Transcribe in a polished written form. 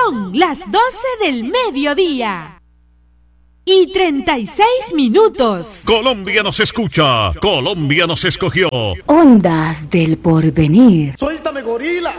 Son las 12 del mediodía y 36 minutos. Colombia nos escucha, Colombia nos escogió. Ondas del porvenir. ¡Suéltame, gorila!